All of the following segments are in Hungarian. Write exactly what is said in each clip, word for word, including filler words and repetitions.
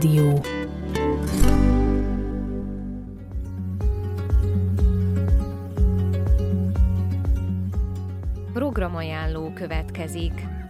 Rádió. Programajánló következik.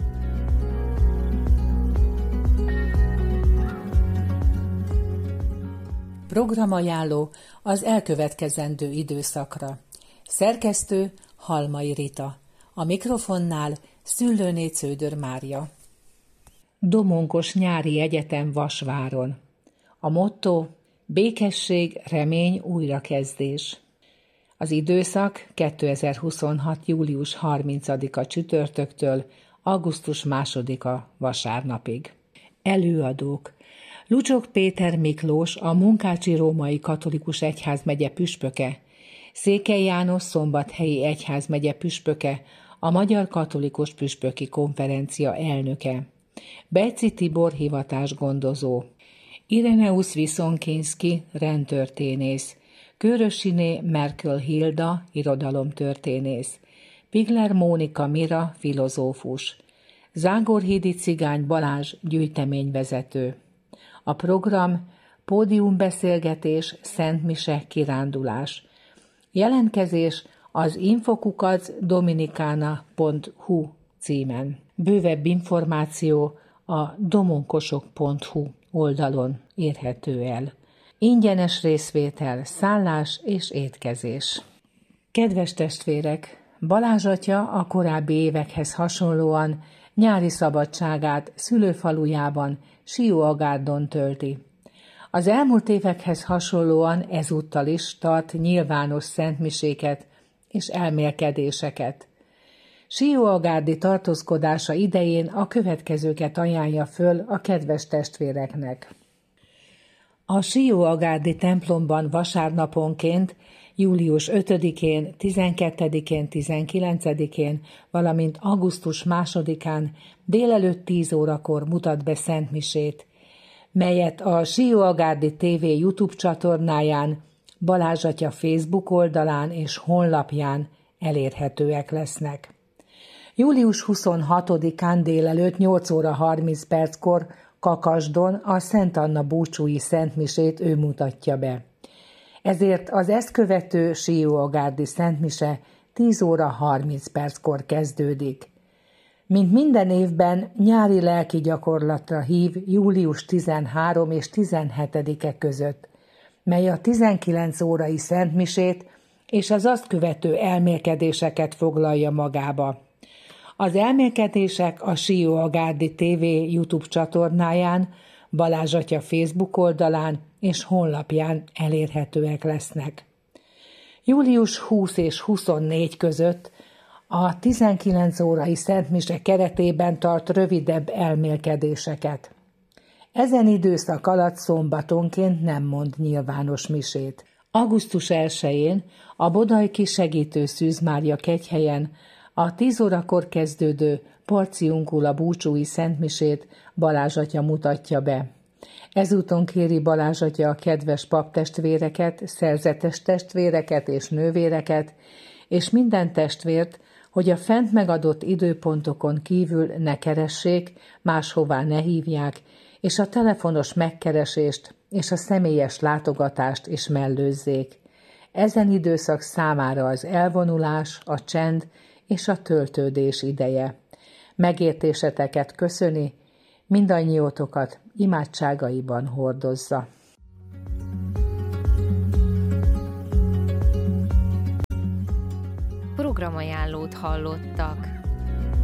Programajánló az elkövetkezendő időszakra. Szerkesztő Halmai Rita. A mikrofonnál Szüllőné Cződör Mária. Domonkos Nyári Egyetem Vasváron. A motto: békesség, remény, újrakezdés. Az időszak kétezer-huszonhat. július harmincadika csütörtöktől augusztus másodika vasárnapig. Előadók: Lucsok Péter Miklós, a Munkácsi Római Katolikus Egyházmegye püspöke, Székely János Szombathelyi Egyházmegye püspöke, a Magyar Katolikus Püspöki Konferencia elnöke, Bejczy Tibor hivatásgondozó, Ireneusz Viszonkinszki rendtörténész, Körösiné Merkel Hilda irodalomtörténész, Pigler Mónika Mira filozófus, Zágorhídi Cigány Balázs gyűjteményvezető. A program: pódiumbeszélgetés, szentmise, kirándulás. Jelentkezés az infokukac dominikana pont hu címen. Bővebb információ a domonkosok pont hu oldalon érhető el. Ingyenes részvétel, szállás és étkezés. Kedves testvérek! Balázs atya a korábbi évekhez hasonlóan nyári szabadságát szülőfalujában, Sióagárdon tölti. Az elmúlt évekhez hasonlóan ezúttal is tart nyilvános szentmiséket és elmélkedéseket. Sióagárdi tartózkodása idején a következőket ajánlja föl a kedves testvéreknek. A Sióagárdi templomban vasárnaponként, július ötödikén, tizenkettedikén, tizenkilencedikén, valamint augusztus másodikán délelőtt tíz órakor mutat be szentmisét, melyet a Sióagárdi té vé YouTube csatornáján, Balázs atya Facebook oldalán és honlapján elérhetőek lesznek. július huszonhatodikán délelőtt nyolc óra harminc perckor Kakasdon a Szent Anna búcsúi szentmisét ő mutatja be. Ezért az ezt követő Sióagárdi szentmise tíz óra harminc perckor kezdődik. Mint minden évben, nyári lelki gyakorlatra hív július tizenharmadika és tizenhetedike között, mely a tizenkilenc órai szentmisét és az azt követő elmélkedéseket foglalja magába. Az elmélkedések a Sióagárdi té vé YouTube csatornáján, Balázs atya Facebook oldalán és honlapján elérhetőek lesznek. július huszadika és huszonnégyedike között a tizenkilenc órai szentmise keretében tart rövidebb elmélkedéseket. Ezen időszak alatt szombatonként nem mond nyilvános misét. augusztus elsején a Bodajki Segítő Szűz Mária kegyhelyen a tíz órakor kezdődő Porciuncula búcsúi szentmisét Balázs atya mutatja be. Ezúton kéri Balázs atya a kedves paptestvéreket, szerzetes testvéreket és nővéreket, és minden testvért, hogy a fent megadott időpontokon kívül ne keressék, máshová ne hívják, és a telefonos megkeresést és a személyes látogatást is mellőzzék. Ezen időszak számára az elvonulás, a csend és a töltődés ideje. Megértéseteket köszöni, mindannyiótokat imádságaiban hordozza. Programajánlót hallottak.